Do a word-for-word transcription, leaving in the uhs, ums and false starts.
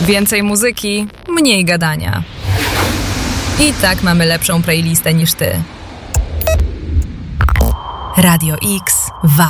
Więcej muzyki, mniej gadania. I tak mamy lepszą playlistę niż ty. Radio X W A